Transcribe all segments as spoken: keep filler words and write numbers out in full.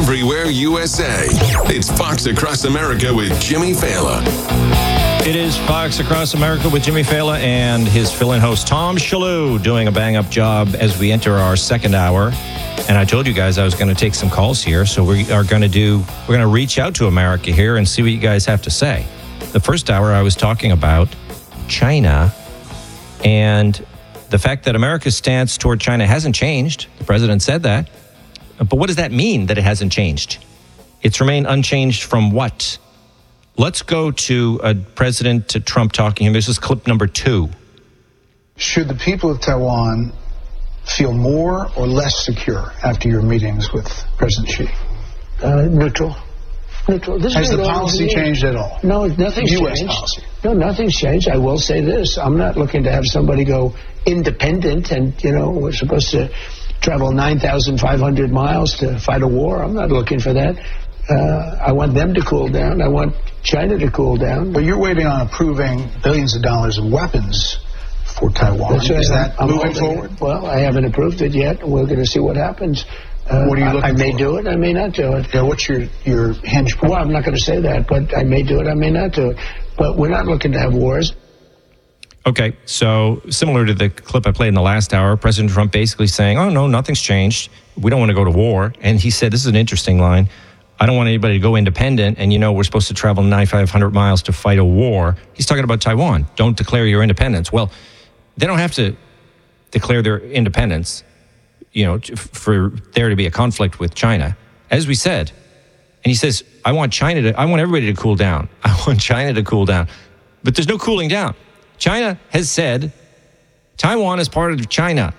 everywhere U S A. It's Fox Across America with Jimmy Fallon. It is Fox Across America with Jimmy Fallon and his fill-in host, Tom Shalhoub, doing a bang-up job as we enter our second hour. And I told you guys I was going to take some calls here, so we are going to do, we're going to reach out to America here and see what you guys have to say. The first hour I was talking about China and the fact that America's stance toward China hasn't changed. The president said that. But what does that mean, that it hasn't changed? It's remained unchanged from what? Let's go to uh, President Trump talking. This is clip number two. Should the people of Taiwan feel more or less secure after your meetings with President Xi? Uh, neutral. Neutral. This Has the policy changed at all? No, nothing's U S changed. policy. No, nothing's changed. I will say this. I'm not looking to have somebody go independent and, you know, we're supposed to travel nine thousand five hundred miles to fight a war. I'm not looking for that. Uh, I want them to cool down. I want China to cool down. But you're waiting on approving billions of dollars of weapons for Taiwan. That's right. Is that I'm moving holding forward? It. Well, I haven't approved it yet. We're going to see what happens. Uh, what are you looking I, I may for? do it. I may not do it. Yeah, what's your, your hinge point? Well, I'm not going to say that, but I may do it. I may not do it. But we're not looking to have wars. Okay, so similar to the clip I played in the last hour, President Trump basically saying, oh, no, nothing's changed. We don't want to go to war. And he said, this is an interesting line, I don't want anybody to go independent, and, you know, we're supposed to travel nine thousand five hundred miles to fight a war. He's talking about Taiwan. Don't declare your independence. Well, they don't have to declare their independence, you know, for there to be a conflict with China. As we said, and he says, I want China to, I want everybody to cool down. I want China to cool down. But there's no cooling down. China has said Taiwan is part of China.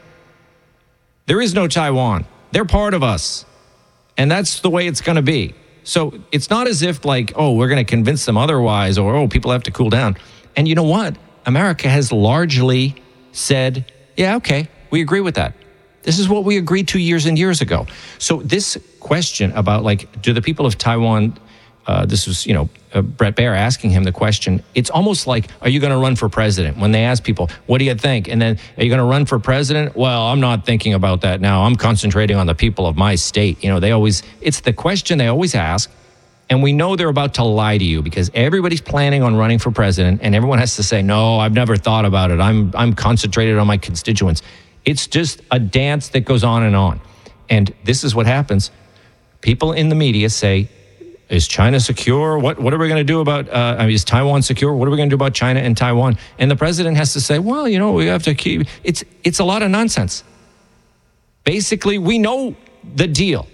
There is no Taiwan. They're part of us. And that's the way it's going to be. So it's not as if like, oh, we're going to convince them otherwise, or, oh, people have to cool down. And you know what? America has largely said, yeah, okay, we agree with that. This is what we agreed to years and years ago. So this question about like, do the people of Taiwan, uh, this was, you know, uh, Brett Baer asking him the question, it's almost like, are you going to run for president? When they ask people, what do you think? And then, are you going to run for president? Well, I'm not thinking about that now. I'm concentrating on the people of my state. You know, they always, it's the question they always ask. And we know they're about to lie to you because everybody's planning on running for president and everyone has to say, no, I've never thought about it. I'm, I'm concentrated on my constituents. It's just a dance that goes on and on. And this is what happens. People in the media say, is China secure? What what are we going to do about, uh, I mean, is Taiwan secure? What are we going to do about China and Taiwan? And the president has to say, well, you know, we have to keep, it's it's a lot of nonsense. Basically, we know the deal.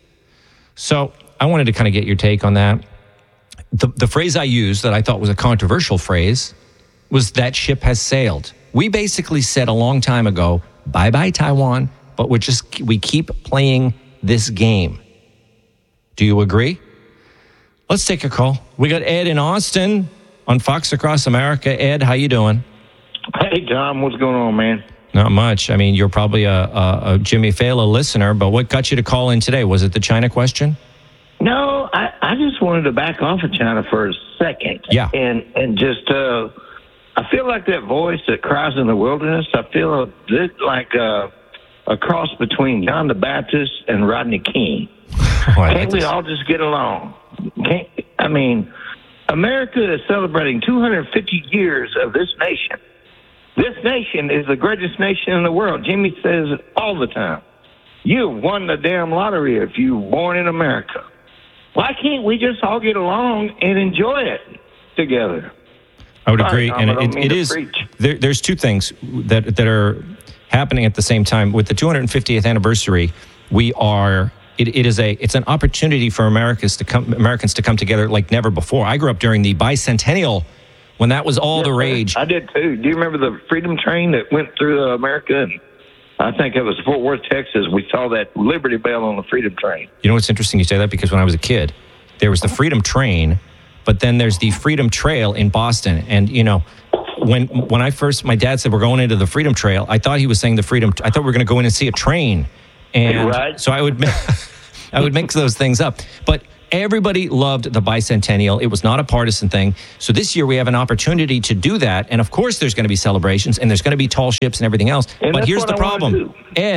So I wanted to kind of get your take on that. The, the phrase I used that I thought was a controversial phrase was that ship has sailed. We basically said a long time ago, bye-bye Taiwan, but we're just, we keep playing this game. Do you agree? Let's take a call. We got Ed in Austin on Fox Across America. Ed, how you doing? Hey, Tom, what's going on, man? Not much. I mean, you're probably a, a, a Jimmy Fallon listener, but what got you to call in today? Was it the China question? No, I, I just wanted to back off of China for a second. Yeah. And, and just, uh, I feel like that voice that cries in the wilderness. I feel a bit like a, a cross between John the Baptist and Rodney King. Oh, Can't we all just get along? Can't, I mean, America is celebrating two hundred fifty years of this nation. This nation is the greatest nation in the world. Jimmy says it all the time. You won the damn lottery if you were born in America. Why can't we just all get along and enjoy it together? I would Sorry, agree. Tom, and I don't it, mean it to is, preach. there, there's two things that, that are happening at the same time. With the two hundred fiftieth anniversary, we are... It, it is a it's an opportunity for Americans to come Americans to come together like never before. I grew up during the bicentennial when that was all Yes, the sir. rage. I did too. Do you remember the Freedom Train that went through uh, America? And I think it was Fort Worth, Texas. We saw that Liberty Bell on the Freedom Train. You know what's interesting? You say that because when I was a kid, there was the Freedom Train, but then there's the Freedom Trail in Boston. And you know, when when I first my dad said we're going into the Freedom Trail, I thought he was saying the Freedom. I thought we were going to go in and see a train. And Right. so I would. I would mix those things up. But everybody loved the bicentennial. It was not a partisan thing. So this year we have an opportunity to do that. And of course there's going to be celebrations and there's going to be tall ships and everything else. And but that's here's what the I wanna problem. do. Ed,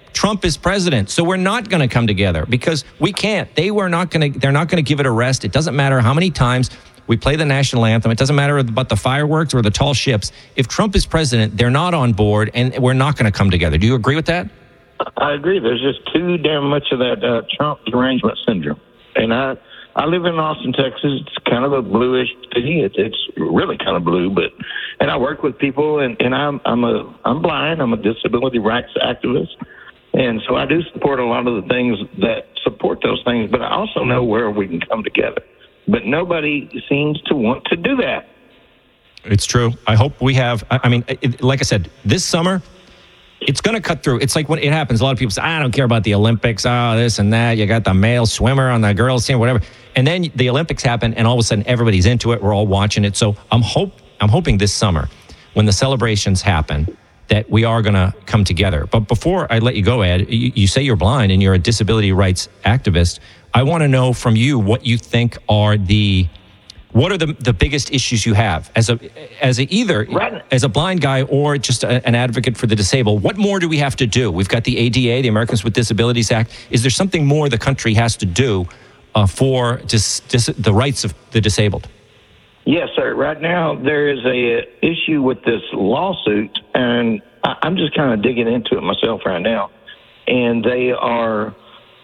Trump is president. So we're not going to come together because we can't. They were not going to, they're not going to give it a rest. It doesn't matter how many times we play the national anthem. It doesn't matter about the fireworks or the tall ships. If Trump is president, they're not on board, and we're not going to come together. Do you agree with that? I agree. There's just too damn much of that uh, Trump derangement syndrome. And I I live in Austin, Texas. It's kind of a bluish city. It's, it's really kind of blue, but and I work with people, and, and I'm I'm a I'm blind. I'm a disability rights activist, and so I do support a lot of the things that support those things. But I also know where we can come together. But nobody seems to want to do that. It's true. I hope we have. I mean, it, like I said, this summer, it's going to cut through. It's like when it happens, a lot of people say, I don't care about the Olympics, oh, this and that. You got the male swimmer on the girls' team, whatever. And then the Olympics happen, and all of a sudden, everybody's into it. We're all watching it. So I'm hope I'm hoping this summer, when the celebrations happen, that we are going to come together. But before I let you go, Ed, you, you say you're blind and you're a disability rights activist. I want to know from you what you think are the what are the, the biggest issues you have as a as a either right. as a blind guy or just a, an advocate for the disabled. What more do we have to do? We've got the A D A, the Americans with Disabilities Act. Is there something more the country has to do uh, for dis, dis, the rights of the disabled? Yes, sir. Right now, there is a issue with this lawsuit, and I, I'm just kind of digging into it myself right now. And they are,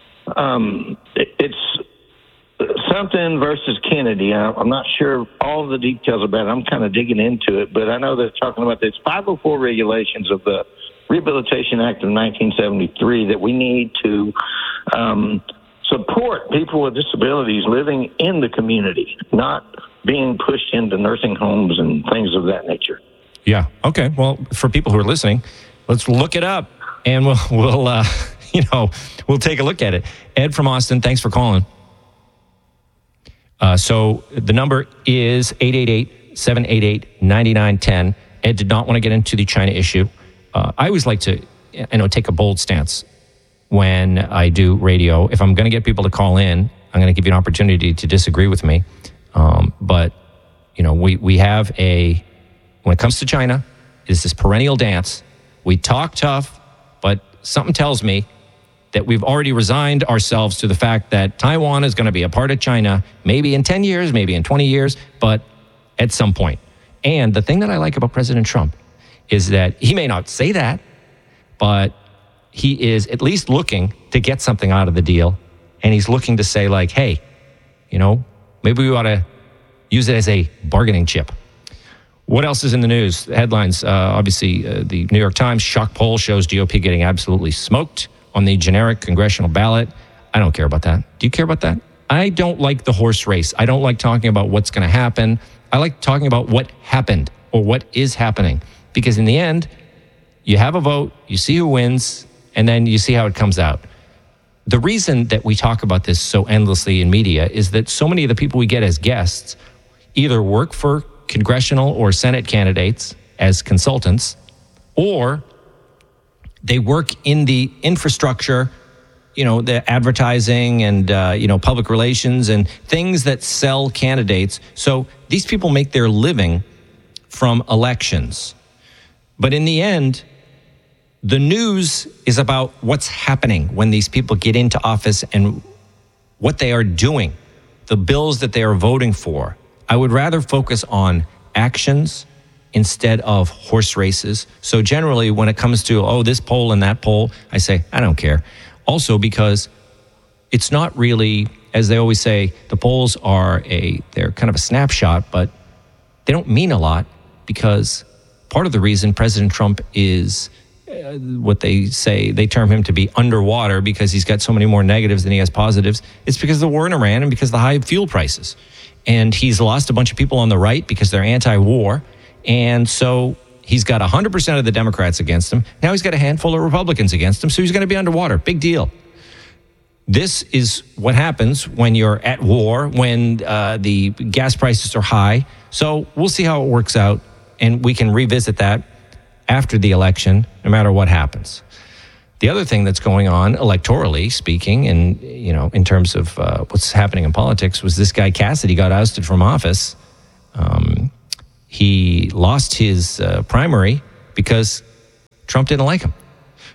um, it, it's something versus Kennedy. I, I'm not sure all the details about it. I'm kind of digging into it, but I know they're talking about this five oh four regulations of the Rehabilitation Act of nineteen seventy-three that we need to um, support people with disabilities living in the community, not being pushed into nursing homes and things of that nature. Yeah. Okay. Well, for people who are listening, let's look it up, and we'll we'll uh, you know we'll take a look at it. Ed from Austin, thanks for calling. Uh, so the number is eight eight eight, seven eight eight, nine nine one zero. Ed did not want to get into the China issue. Uh, I always like to, you know, take a bold stance when I do radio. If I'm going to get people to call in, I'm going to give you an opportunity to disagree with me. Um, but, you know, we, we have a, when it comes to China, it's this perennial dance. We talk tough, but something tells me that we've already resigned ourselves to the fact that Taiwan is going to be a part of China, maybe in ten years, maybe in twenty years, but at some point. And the thing that I like about President Trump is that he may not say that, but he is at least looking to get something out of the deal. And he's looking to say, like, hey, you know, maybe we ought to use it as a bargaining chip. What else is in the news? The headlines, uh, obviously, uh, the New York Times shock poll shows G O P getting absolutely smoked on the generic congressional ballot. I don't care about that. Do you care about that? I don't like the horse race. I don't like talking about what's going to happen. I like talking about what happened or what is happening. Because in the end, you have a vote, you see who wins, and then you see how it comes out. The reason that we talk about this so endlessly in media is that so many of the people we get as guests either work for congressional or Senate candidates as consultants, or they work in the infrastructure, you know, the advertising and, uh, you know, public relations and things that sell candidates. So these people make their living from elections. But in the end, the news is about what's happening when these people get into office and what they are doing, the bills that they are voting for. I would rather focus on actions instead of horse races. So generally, when it comes to, oh, this poll and that poll, I say, I don't care. Also because it's not really, as they always say, the polls are a, they're kind of a snapshot, but they don't mean a lot because part of the reason President Trump is uh, what they say, they term him to be underwater because he's got so many more negatives than he has positives. It's because of the war in Iran and because of the high fuel prices. And he's lost a bunch of people on the right because they're anti-war. And so he's got one hundred percent of the Democrats against him. Now he's got a handful of Republicans against him. So he's going to be underwater. Big deal. This is what happens when you're at war, when uh, the gas prices are high. So we'll see how it works out. And we can revisit that after the election, no matter what happens. The other thing that's going on, electorally speaking, and you know, in terms of uh, what's happening in politics, was this guy Cassidy got ousted from office. Um, he lost his uh, primary because Trump didn't like him.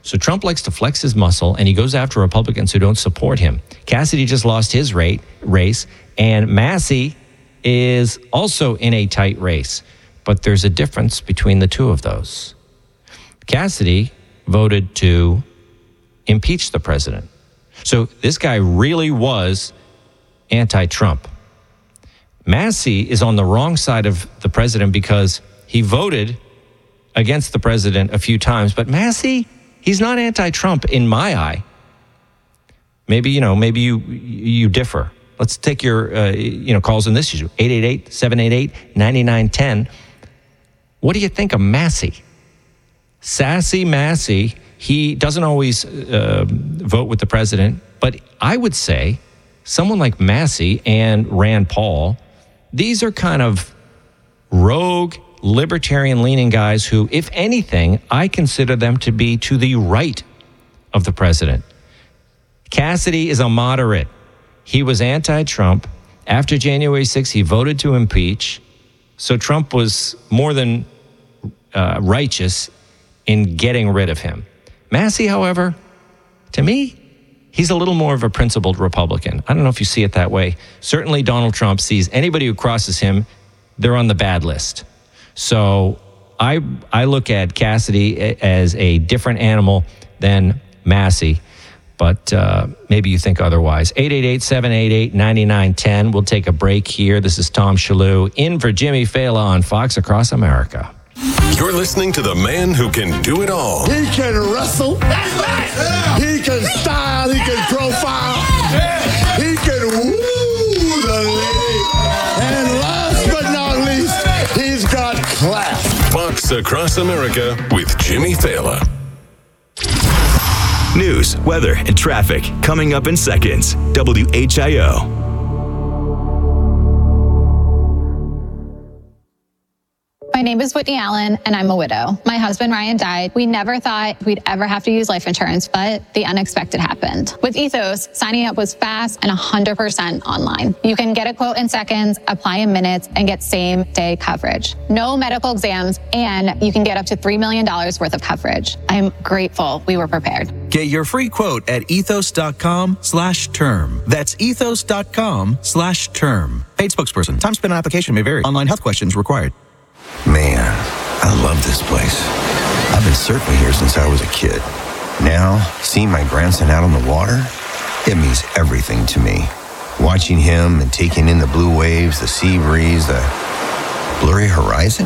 So Trump likes to flex his muscle, and he goes after Republicans who don't support him. Cassidy just lost his rate, race, and Massie is also in a tight race. But there's a difference between the two of those. Cassidy voted to impeach the president. So this guy really was anti-Trump. Massie is on the wrong side of the president because he voted against the president a few times. But Massie, he's not anti-Trump in my eye. Maybe, you know, maybe you you differ. Let's take your, uh, you know, calls in this issue. eight eight eight, seven eight eight, nine nine one zero. What do you think of Massie? Sassy Massie, he doesn't always uh, vote with the president, but I would say someone like Massie and Rand Paul, these are kind of rogue, libertarian-leaning guys who, if anything, I consider them to be to the right of the president. Cassidy is a moderate. He was anti-Trump. After January sixth, he voted to impeach. So Trump was more than uh, righteous in getting rid of him. Massie, however, to me, he's a little more of a principled Republican. I don't know if you see it that way. Certainly Donald Trump sees anybody who crosses him, they're on the bad list. So I I look at Cassidy as a different animal than Massie, but uh, maybe you think otherwise. eight eight eight, seven eight eight, nine nine one zero. We'll take a break here. This is Tom Shalhoub in for Jimmy Fallon on Fox Across America. You're listening to the man who can do it all. He can wrestle. He can style. He can profile. He can woo the lady. And last but not least, he's got class. Fox Across America with Jimmy Fallon. News, weather, and traffic coming up in seconds. W H I O. My name is Whitney Allen, and I'm a widow. My husband, Ryan, died. We never thought we'd ever have to use life insurance, but the unexpected happened. With Ethos, signing up was fast and one hundred percent online. You can get a quote in seconds, apply in minutes, and get same-day coverage. No medical exams, and you can get up to three million dollars worth of coverage. I'm grateful we were prepared. Get your free quote at ethos.com slash term. That's ethos.com slash term. Paid spokesperson. Time spent on application may vary. Online health questions required. Man, I love this place. I've been surfing here since I was a kid. Now, seeing my grandson out on the water, it means everything to me. Watching him and taking in the blue waves, the sea breeze, the blurry horizon.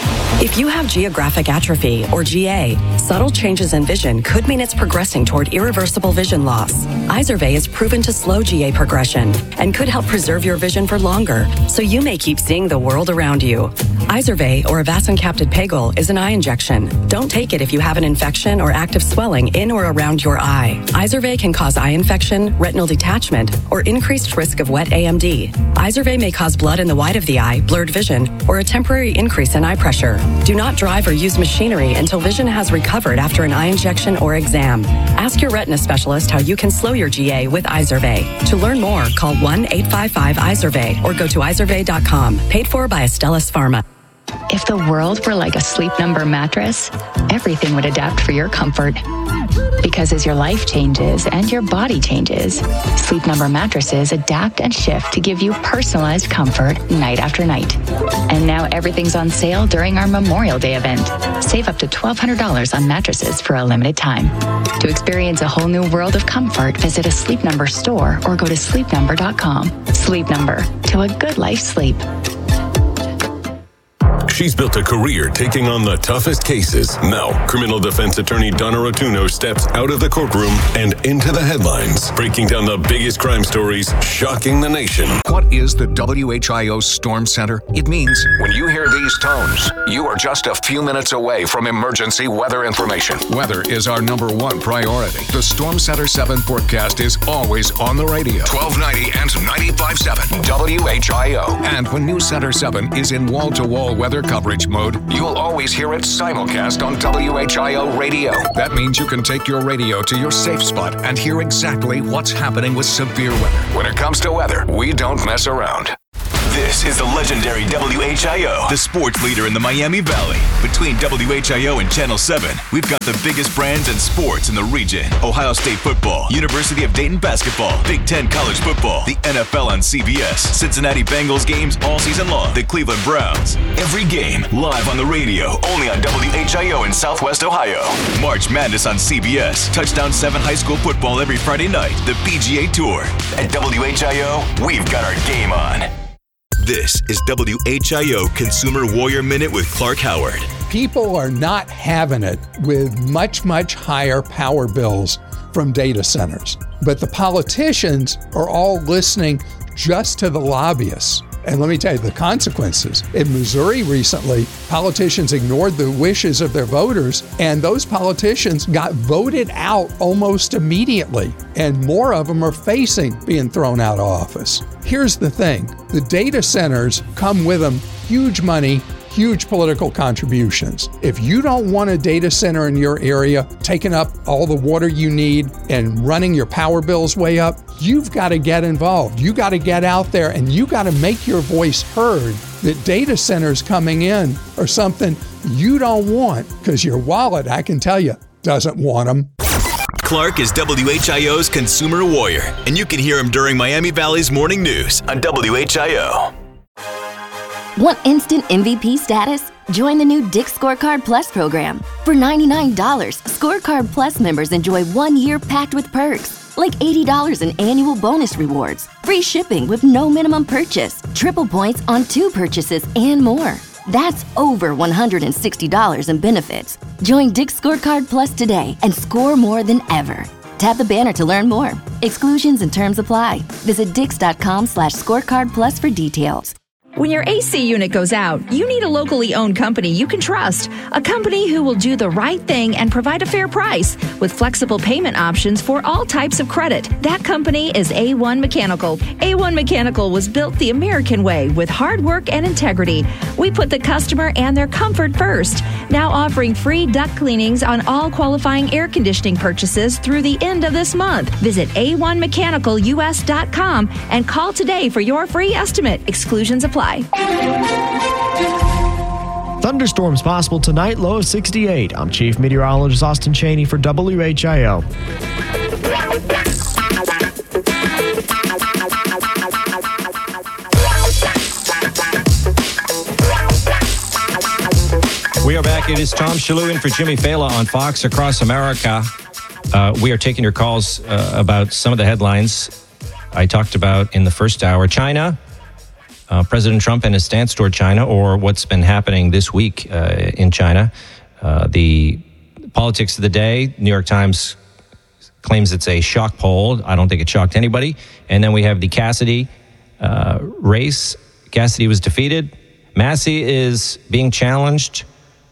If you have geographic atrophy, or G A, subtle changes in vision could mean it's progressing toward irreversible vision loss. Izervay is proven to slow G A progression and could help preserve your vision for longer, so you may keep seeing the world around you. Izervay, or avacincaptad pegol, is an eye injection. Don't take it if you have an infection or active swelling in or around your eye. Izervay can cause eye infection, retinal detachment, or increased risk of wet A M D. Izervay may cause blood in the white of the eye, blurred vision, or a temporary increase in eye pressure. Do not drive or use machinery until vision has recovered after an eye injection or exam. Ask your retina specialist how you can slow your G A with Izervay. To learn more, call one eight five five Izervay or go to izervay dot com. Paid for by Astellas Pharma. If the world were like a Sleep Number mattress, everything would adapt for your comfort. Because as your life changes and your body changes, Sleep Number mattresses adapt and shift to give you personalized comfort night after night. And now everything's on sale during our Memorial Day event. Save up to twelve hundred dollars on mattresses for a limited time. To experience a whole new world of comfort, visit a Sleep Number store or go to sleep number dot com. Sleep Number, to a good life sleep. She's built a career taking on the toughest cases. Now, criminal defense attorney Donna Rotuno steps out of the courtroom and into the headlines, breaking down the biggest crime stories, shocking the nation. What is the W H I O Storm Center? It means when you hear these tones, you are just a few minutes away from emergency weather information. Weather is our number one priority. The Storm Center seven forecast is always on the radio. twelve ninety and ninety-five point seven W H I O. And when News Center seven is in wall-to-wall weather coverage mode, you'll always hear it simulcast on W H I O radio. That means you can take your radio to your safe spot and hear exactly what's happening with severe weather. When it comes to weather, we don't mess around. This This is the legendary W H I O, the sports leader in the Miami Valley. Between W H I O and Channel seven, we've got the biggest brands and sports in the region. Ohio State football, University of Dayton basketball, Big Ten college football, the N F L on C B S, Cincinnati Bengals games all season long, the Cleveland Browns. Every game live on the radio, only on W H I O in Southwest Ohio. March Madness on C B S, Touchdown seven high school football every Friday night, the P G A Tour. At W H I O, we've got our game on. This is W H I O Consumer Warrior Minute with Clark Howard. People are not having it with much, much higher power bills from data centers. But the politicians are all listening just to the lobbyists. And let me tell you the consequences. In Missouri recently, politicians ignored the wishes of their voters, and those politicians got voted out almost immediately. And more of them are facing being thrown out of office. Here's the thing. The data centers come with them huge money, huge political contributions. If you don't want a data center in your area taking up all the water you need and running your power bills way up, you've got to get involved. You got to get out there and you got to make your voice heard that data centers coming in are something you don't want because your wallet, I can tell you, doesn't want them. Clark is W H I O's Consumer Warrior, and you can hear him during Miami Valley's Morning News on W H I O. Want instant M V P status? Join the new Dick's Scorecard Plus program. For ninety-nine dollars, Scorecard Plus members enjoy one year packed with perks, like eighty dollars in annual bonus rewards, free shipping with no minimum purchase, triple points on two purchases, and more. That's over one hundred sixty dollars in benefits. Join Dick's Scorecard Plus today and score more than ever. Tap the banner to learn more. Exclusions and terms apply. Visit dix.com slash scorecard plus for details. When your A C unit goes out, you need a locally owned company you can trust. A company who will do the right thing and provide a fair price with flexible payment options for all types of credit. That company is A one Mechanical. A one Mechanical was built the American way with hard work and integrity. We put the customer and their comfort first. Now offering free duct cleanings on all qualifying air conditioning purchases through the end of this month. Visit A one mechanical U S dot com and call today for your free estimate. Exclusions apply. Thunderstorms possible tonight, low of sixty-eight. I'm Chief Meteorologist Austin Cheney for W H I O. We are back. It is Tom Shalhoub in for Jimmy Fela on Fox Across America. Uh, we are taking your calls uh, about some of the headlines I talked about in the first hour. China. Uh, President Trump and his stance toward China, or what's been happening this week uh, in China. Uh, the politics of the day, New York Times claims it's a shock poll. I don't think it shocked anybody. And then we have the Cassidy uh, race. Cassidy was defeated. Massey is being challenged.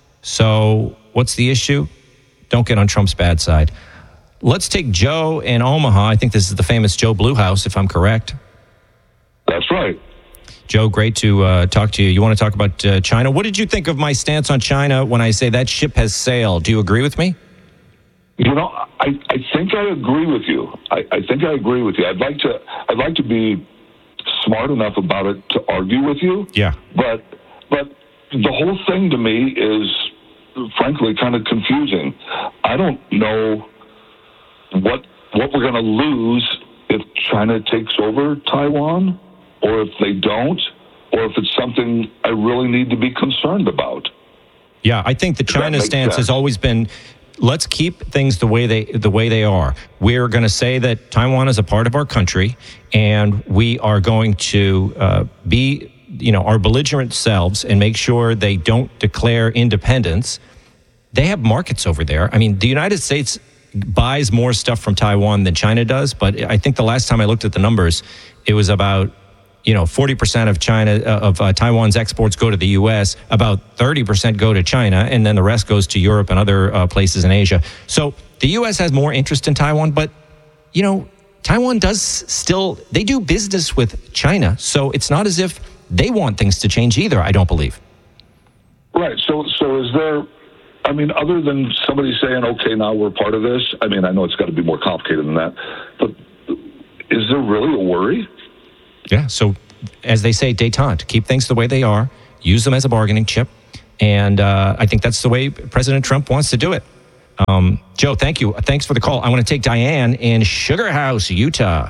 So what's the issue? Don't get on Trump's bad side. Let's take Joe in Omaha. I think this is the famous Joe Bluehouse, if I'm correct. That's right. Joe, great to uh, talk to you. You want to talk about uh, China? What did you think of my stance on China when I say that ship has sailed? Do you agree with me? You know, I, I think I agree with you. I, I think I agree with you. I'd like to I'd like to be smart enough about it to argue with you. Yeah. But but the whole thing to me is, frankly, kind of confusing. I don't know what what we're going to lose if China takes over Taiwan, or if they don't, or if it's something I really need to be concerned about. Yeah, I think the China stance sense? has always been, let's keep things the way they the way they are. We're going to say that Taiwan is a part of our country, and we are going to uh, be, you know, our belligerent selves and make sure they don't declare independence. They have markets over there. I mean, the United States buys more stuff from Taiwan than China does, but I think the last time I looked at the numbers, it was about, you know, forty percent of China, uh, of uh, Taiwan's exports go to the U S, about thirty percent go to China, and then the rest goes to Europe and other uh, places in Asia. So the U S has more interest in Taiwan, but, you know, Taiwan does still, they do business with China. So it's not as if they want things to change either, I don't believe. Right. So, so is there, I mean, other than somebody saying, okay, now we're part of this, I mean, I know it's got to be more complicated than that, but is there really a worry? Yeah, so as they say, détente. Keep things the way they are. Use them as a bargaining chip. And uh, I think that's the way President Trump wants to do it. Um, Joe, thank you. Thanks for the call. I want to take Diane in Sugar House, Utah.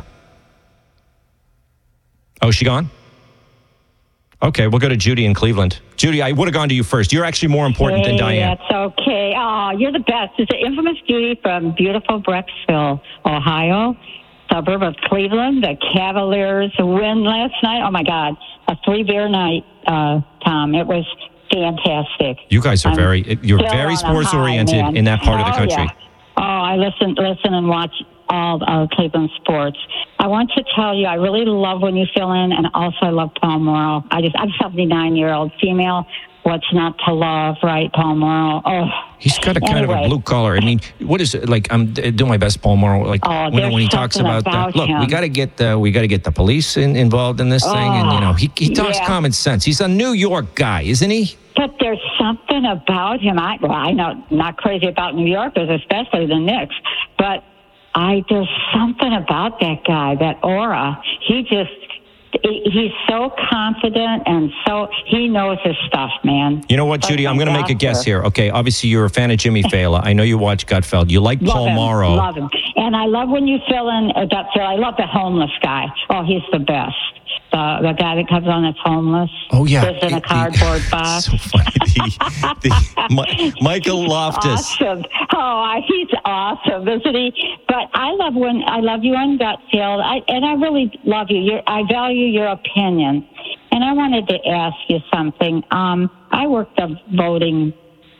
Oh, is she gone? Okay, we'll go to Judy in Cleveland. Judy, I would have gone to you first. You're actually more important hey, than Diane. That's okay. Oh, you're the best. It's the infamous Judy from beautiful Brecksville, Ohio, suburb of Cleveland. The Cavaliers win last night. Oh, my God. A three-beer night, uh, Tom. It was fantastic. You guys are I'm very, you're still very on a sports-oriented high, man. in that part of the Oh, country. yeah. Oh, I listen, listen and watch all uh, Cleveland sports. I want to tell you, I really love When You Fill In, and also I love Paul Morrow. I just, I'm a seventy-nine-year-old female. What's not to love, right, Paul Morrow? Oh, He's got a kind anyway. of a blue collar. I mean, what is it like? I'm doing my best, Paul Morrow. Like Oh, when, there's when he talks something about, about that. Look, him. we got to get the we got to get the police in, involved in this thing, and you know, he he talks yeah. common sense. He's a New York guy, isn't he? But there's something about him. I, well, I know, not crazy about New Yorkers, especially the Knicks, but I there's something about that guy, that aura. He just, he- he's so confident and so, he knows his stuff, man. You know what, Judy? I'm going to make a guess here. Okay, obviously you're a fan of Jimmy Fallon. I know you watch Gutfeld. You like Love Paul him, Morrow. Love him. And I love When You Fill In uh, Gutfeld. I love the homeless guy. Oh, he's the best. The, the guy that comes on that's homeless. Oh, yeah. Lives in a cardboard box. So funny. The, the, Mi- Michael Loftus. Awesome. Oh, he's awesome, isn't he? But I love when I love you on Gutfield, I, and I really love you. You're, I value your opinion. And I wanted to ask you something. Um, I work the voting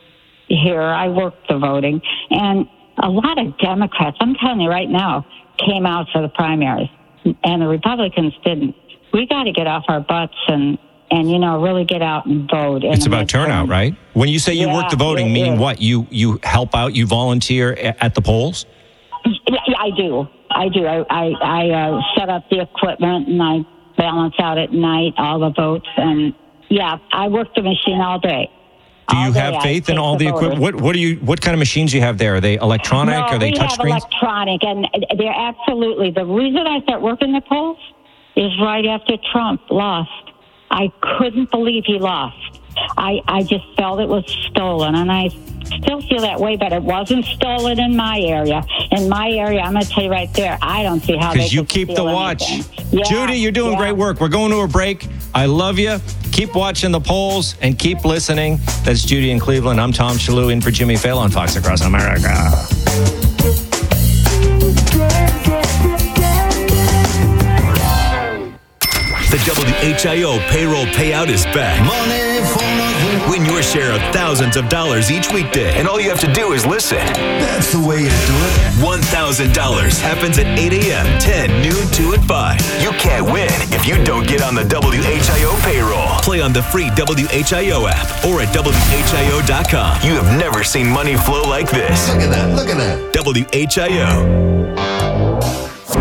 here. I work the voting, and a lot of Democrats, I'm telling you right now, came out for the primaries, and the Republicans didn't. We got to get off our butts and, and you know, really get out and vote. It's about turnout, right? When you say you Yeah, work the voting, it meaning is. what? You you help out, you volunteer a- at the polls? Yeah, yeah, I do. I do. I I, I uh, set up the equipment and I balance out at night all the votes, and yeah, I work the machine all day. Do you All day have I faith in take all the the equipment? voters. What what do you what kind of machines do you have there? Are they electronic? No, Are they we touch have screens? electronic, and they're absolutely. The reason I start working the polls is right after Trump lost. I couldn't believe he lost. I, I just felt it was stolen, and I still feel that way, but it wasn't stolen in my area. In my area, I'm going to tell you right there, I don't see how they Because you could keep the steal watch. anything. Yeah, Judy, you're doing yeah. great work. We're going to a break. I love you. Keep watching the polls and keep listening. That's Judy in Cleveland. I'm Tom Shalhoub in for Jimmy Fallon on Fox Across America. The W H I O payroll payout is back. Money for nothing. Win your share of thousands of dollars each weekday. And all you have to do is listen. That's the way you do it. one thousand dollars happens at eight a.m., ten, noon, two, and five. You can't win if you don't get on the W H I O payroll. Play on the free W H I O app or at W H I O dot com. You have never seen money flow like this. Look at that. Look at that. W H I O.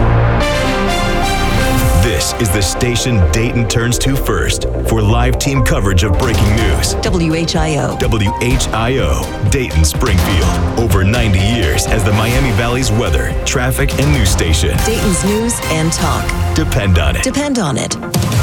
This is the station Dayton turns to first for live team coverage of breaking news. W H I O. W H I O, Dayton Springfield. Over ninety years as the Miami Valley's weather, traffic, and news station. Dayton's news and talk. Depend on it. Depend on it.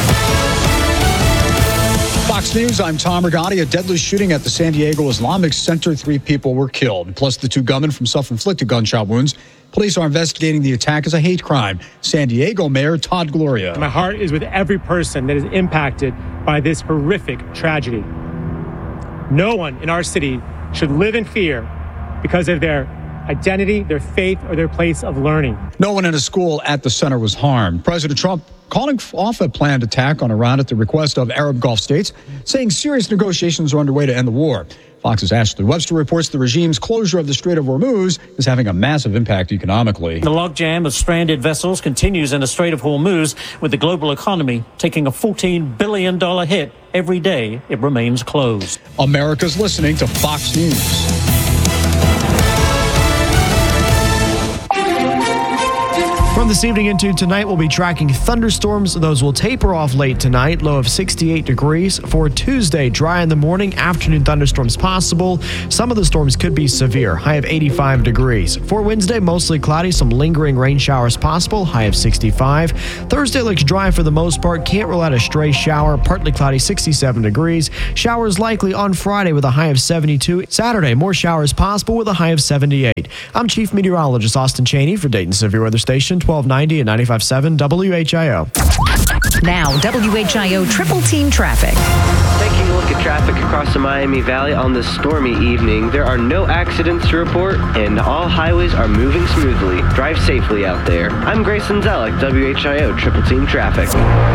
Fox News, I'm Tom Rigotti. A deadly shooting at the San Diego Islamic Center. Three people were killed, plus the two gunmen from self-inflicted gunshot wounds. Police are investigating the attack as a hate crime. San Diego Mayor Todd Gloria. My heart is with every person that is impacted by this horrific tragedy. No one in our city should live in fear because of their identity, their faith, or their place of learning. No one in a school at the center was harmed. President Trump calling off a planned attack on Iran at the request of Arab Gulf states, saying serious negotiations are underway to end the war. Fox's Ashley Webster reports the regime's closure of the Strait of Hormuz is having a massive impact economically. The logjam of stranded vessels continues in the Strait of Hormuz, with the global economy taking a fourteen billion dollars hit every day it remains closed. America's listening to Fox News. From From this evening into tonight, we'll be tracking thunderstorms. Those will taper off late tonight, low of sixty-eight degrees. For Tuesday, dry in the morning, afternoon thunderstorms possible. Some of the storms could be severe, high of eighty-five degrees. For Wednesday, mostly cloudy, some lingering rain showers possible, high of sixty-five. Thursday looks dry for the most part, can't rule out a stray shower, partly cloudy, sixty-seven degrees. Showers likely on Friday with a high of seventy-two. Saturday, more showers possible with a high of seventy-eight. I'm Chief Meteorologist Austin Cheney for Dayton Severe Weather Station, twelve ninety and ninety-five point seven W H I O. Now, W H I O Triple Team Traffic. Taking a look at traffic across the Miami Valley on this stormy evening, there are no accidents to report, and all highways are moving smoothly. Drive safely out there. I'm Grayson Zellick, W H I O Triple Team Traffic.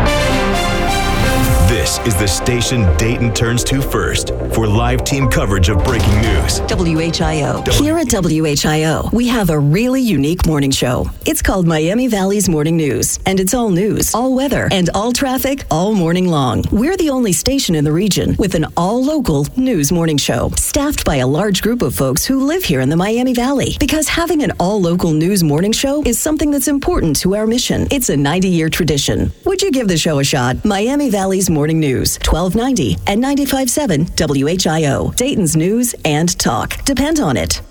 This is the station Dayton turns to first for live team coverage of breaking news. W H I O. Here at W H I O, we have a really unique morning show. It's called Miami Valley's Morning News, and it's all news, all weather, and all traffic all morning long. We're the only station in the region with an all-local news morning show, staffed by a large group of folks who live here in the Miami Valley. Because having an all-local news morning show is something that's important to our mission. It's a ninety-year tradition. Would you give the show a shot? Miami Valley's Morning News, twelve ninety and ninety-five point seven W H I O. Dayton's news and talk. Depend on it.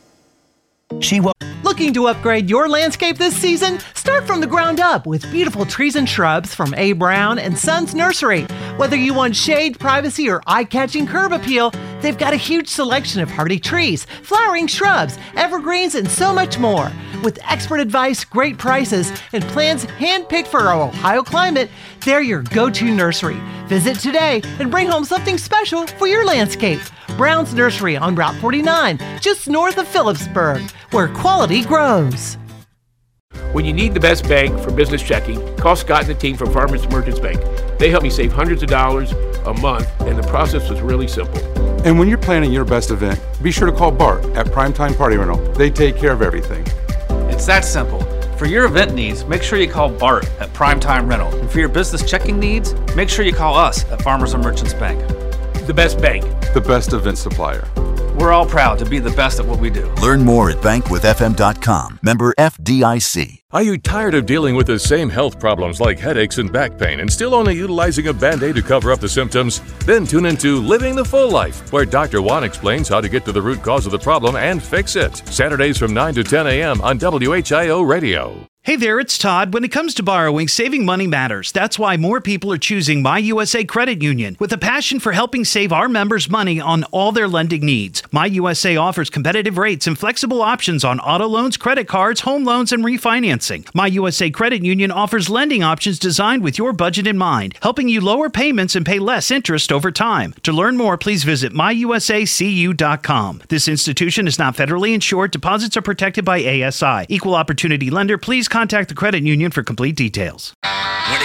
She will. Looking to upgrade your landscape this season? Start from the ground up with beautiful trees and shrubs from A. Brown and Sons Nursery. Whether you want shade, privacy, or eye-catching curb appeal, they've got a huge selection of hardy trees, flowering shrubs, evergreens, and so much more. With expert advice, great prices, and plans handpicked for our Ohio climate, they're your go-to nursery. Visit today and bring home something special for your landscape. Brown's Nursery on Route forty-nine, just north of Phillipsburg, where quality grows. When you need the best bank for business checking, call Scott and the team from Farmers Merchants Bank. They help me save hundreds of dollars a month, and the process was really simple. And when you're planning your best event, be sure to call Bart at Primetime Party Rental. They take care of everything. It's that simple. For your event needs, make sure you call Bart at Primetime Rental. And for your business checking needs, make sure you call us at Farmers and Merchants Bank. The best bank. The best event supplier. We're all proud to be the best at what we do. Learn more at bank with f m dot com. Member F D I C. Are you tired of dealing with the same health problems like headaches and back pain and still only utilizing a Band-Aid to cover up the symptoms? Then tune into Living the Full Life, where Doctor Juan explains how to get to the root cause of the problem and fix it. Saturdays from nine to ten a.m. on W H I O Radio. Hey there, it's Todd. When it comes to borrowing, saving money matters. That's why more people are choosing My U S A Credit Union with a passion for helping save our members money on all their lending needs. My U S A offers competitive rates and flexible options on auto loans, credit cards, home loans, and refinancing. My U S A Credit Union offers lending options designed with your budget in mind, helping you lower payments and pay less interest over time. To learn more, please visit my u s a c u dot com. This institution is not federally insured. Deposits are protected by A S I. Equal opportunity lender. Please contact the credit union for complete details.